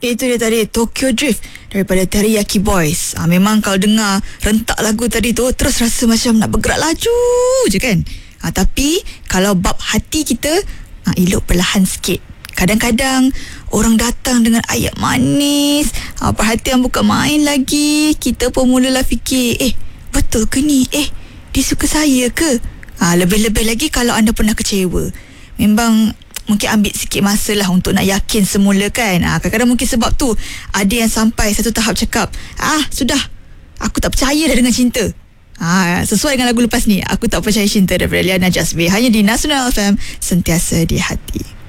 Itu dia tadi, Tokyo Drift daripada Teriyaki Boys. Memang kalau dengar rentak lagu tadi tu, terus rasa macam nak bergerak laju je kan. Tapi kalau bab hati kita, elok perlahan sikit. Kadang-kadang orang datang dengan ayat manis, perhatian bukan main lagi. Kita pun mulalah fikir, betul ke ni? Dia suka saya ke? Lebih-lebih lagi kalau anda pernah kecewa. Memang mungkin ambil sikit masa lah untuk nak yakin semula kan. Kadang-kadang mungkin sebab tu ada yang sampai satu tahap cakap, sudah, aku tak percaya dah dengan cinta. Sesuai dengan lagu lepas ni, Aku Tak Percaya Cinta daripada Liana Jasmine, hanya di Nasional FM, sentiasa di hati.